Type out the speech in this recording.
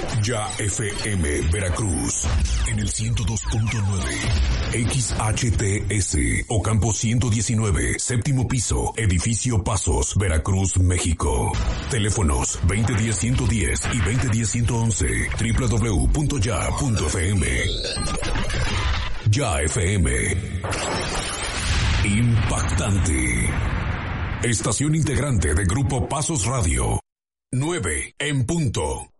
Ya FM Veracruz en el 102.9 XHTS Ocampo 119, séptimo piso, edificio Pasos, Veracruz, México. Teléfonos 2010-110 y 2010-111, www.ya.fm. Ya FM. Impactante. Estación integrante de Grupo Pasos Radio. 9 en punto.